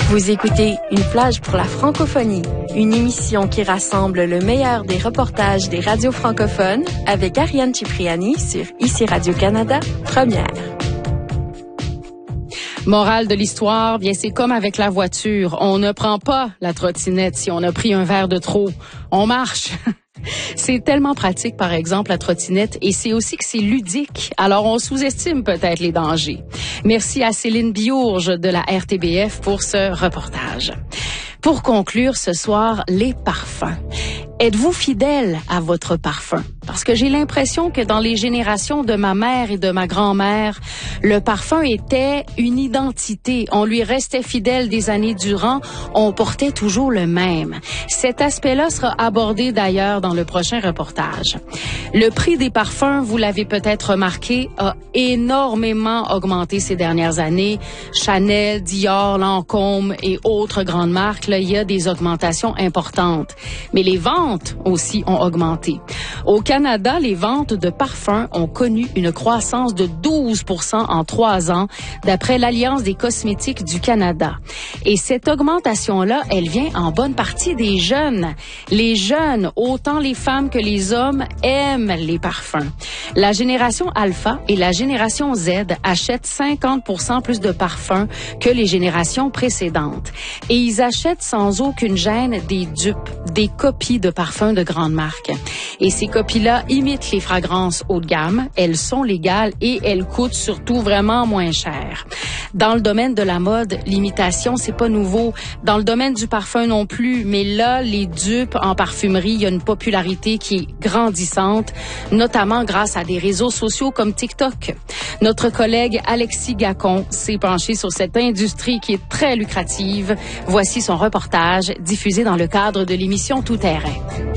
Vous écoutez Une plage pour la francophonie, une émission qui rassemble le meilleur des reportages des radios francophones avec Ariane Cipriani sur ICI Radio-Canada, Première. Morale de l'histoire, bien c'est comme avec la voiture. On ne prend pas la trottinette si on a pris un verre de trop. On marche. C'est tellement pratique, par exemple, la trottinette, et c'est aussi que c'est ludique. Alors, on sous-estime peut-être les dangers. Merci à Céline Biourge de la RTBF pour ce reportage. Pour conclure ce soir, les parfums. Êtes-vous fidèle à votre parfum? Parce que j'ai l'impression que dans les générations de ma mère et de ma grand-mère, le parfum était une identité. On lui restait fidèle des années durant. On portait toujours le même. Cet aspect-là sera abordé d'ailleurs dans le prochain reportage. Le prix des parfums, vous l'avez peut-être remarqué, a énormément augmenté ces dernières années. Chanel, Dior, Lancôme et autres grandes marques, là, il y a des augmentations importantes. Mais les ventes aussi ont augmenté. Au Canada, les ventes de parfums ont connu une croissance de 12% en 3 ans, d'après l'Alliance des cosmétiques du Canada. Et cette augmentation-là, elle vient en bonne partie des jeunes. Les jeunes, autant les femmes que les hommes, aiment les parfums. La génération Alpha et la génération Z achètent 50% plus de parfums que les générations précédentes. Et ils achètent sans aucune gêne des dupes, des copies de parfums de grandes marques. Et ces copies-là imitent les fragrances haut de gamme. Elles sont légales et elles coûtent surtout vraiment moins cher. Dans le domaine de la mode, l'imitation, c'est pas nouveau. Dans le domaine du parfum non plus. Mais là, les dupes en parfumerie, il y a une popularité qui est grandissante, notamment grâce à des réseaux sociaux comme TikTok. Notre collègue Alexis Gacon s'est penché sur cette industrie qui est très lucrative. Voici son reportage diffusé dans le cadre de l'émission Tout terrain.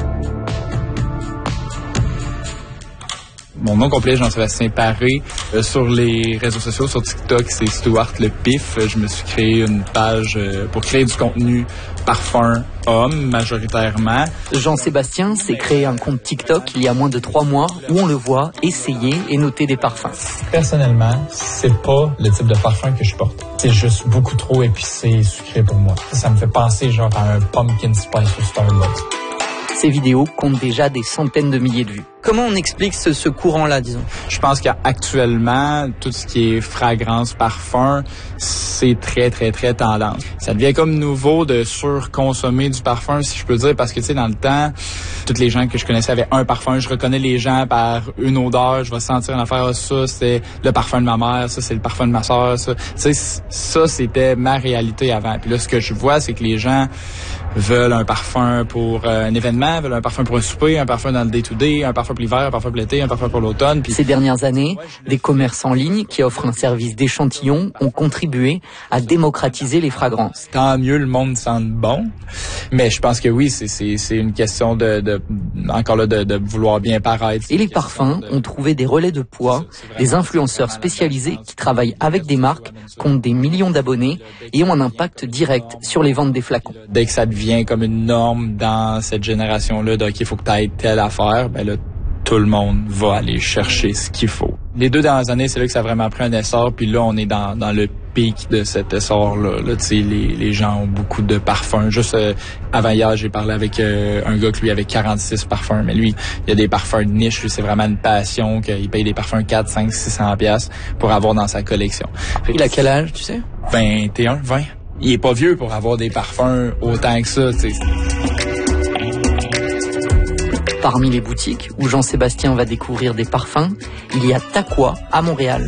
Mon nom complet est Jean-Sébastien Paré. Sur les réseaux sociaux, sur TikTok, c'est Stuart le Pif. Je me suis créé une page pour créer du contenu parfum homme, majoritairement. Jean-Sébastien s'est créé un compte TikTok il y a moins de 3 mois où on le voit essayer et noter des parfums. Personnellement, c'est pas le type de parfum que je porte. C'est juste beaucoup trop épicé et sucré pour moi. Ça me fait penser genre à un pumpkin spice au Starbucks. Ces vidéos comptent déjà des centaines de milliers de vues. Comment on explique ce courant-là, disons? Je pense qu'actuellement, tout ce qui est fragrance, parfum, c'est très, très, très tendance. Ça devient comme nouveau de surconsommer du parfum, si je peux dire, parce que, tu sais, dans le temps, toutes les gens que je connaissais avaient un parfum. Je reconnais les gens par une odeur. Je vais sentir une affaire. Ça, c'est le parfum de ma mère. Ça, c'est le parfum de ma soeur. Ça, tu sais, ça, c'était ma réalité avant. Puis là, ce que je vois, c'est que les gens veulent un parfum pour un événement, veulent un parfum pour un souper, un parfum dans le day-to-day, un parfum pour l'hiver, un parfum pour l'été, un parfum pour l'automne. Puis... Ces dernières années, des commerces en ligne qui offrent un service d'échantillon ont contribué à démocratiser les fragrances. Tant mieux le monde sente bon, mais je pense que oui, c'est une question de vouloir bien paraître. Et les parfums ont trouvé des relais de poids, des influenceurs spécialisés qui travaillent avec des marques, comptent des millions d'abonnés et ont un impact direct sur les ventes des flacons. Dès que ça devient comme une norme dans cette génération-là, donc il faut que tu ailles telle affaire, ben là, tout le monde va aller chercher ce qu'il faut. Les 2 dernières années, c'est là que ça a vraiment pris un essor, puis là, on est dans le pic de cet essor-là. Là, tu sais, les gens ont beaucoup de parfums. Juste avant hier, j'ai parlé avec un gars qui lui avait 46 parfums, mais lui, il y a des parfums de niche, lui, c'est vraiment une passion, qu'il paye des parfums 4, 5, 600 piastres pour avoir dans sa collection. Il a quel âge, tu sais? 21, 20. Il est pas vieux pour avoir des parfums autant que ça, tu sais. Parmi les boutiques où Jean-Sébastien va découvrir des parfums, il y a Takwa à Montréal.